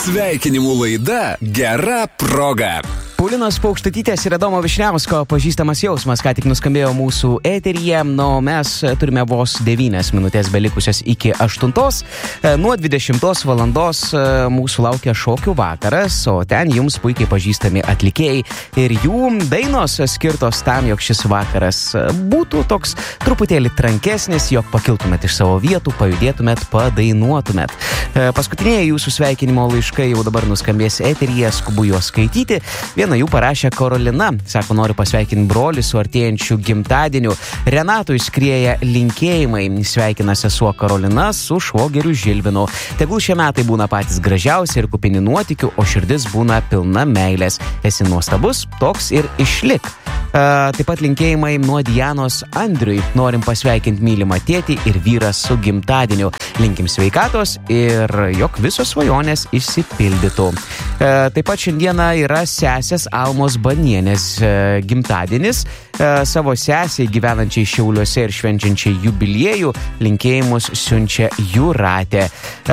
Sveikinimų laida Gera proga. Paulinos Paukštutytės ir Adomo Vyšniausko pažįstamas jausmas, ką tik nuskambėjo mūsų eteryje, mes turime vos 9 minutės belikusias iki 8. Nuo 20 valandos mūsų laukia šokių vakaras, o ten jums puikiai pažįstami atlikėjai ir jų dainos skirtos tam, jog šis vakaras būtų toks truputėlį trankesnis, jog pakiltumėt iš savo vietų, pajudėtumėt, padainuotumėt. Paskutiniai jūsų sveikinimo laiškai jau dabar nuskambės eteryje, skubu juos skaityti. Viena jų parašė Karolina, sako, noriu pasveikinti brolį su artėjančiu gimtadieniu. Renatui skrieja linkėjimai, sveikina sesuo Karolina su švogeriu Žilvinu. Tegul šie metai būna patys gražiausi ir kupini nuotykių, o širdis būna pilna meilės. Esi nuostabus, toks ir išlik. Taip pat linkėjimai nuo Dianos Andriui. Norim pasveikinti mylimą tėtį ir vyrą su gimtadieniu. Linkim sveikatos ir jog visos svajonės išsipildytų. Taip pat šiandieną yra sesės Almos Banienės gimtadienis. Savo sesiai gyvenančiai Šiauliuose ir švenčiančiai jubiliejų linkėjimus siunčia Jūratė.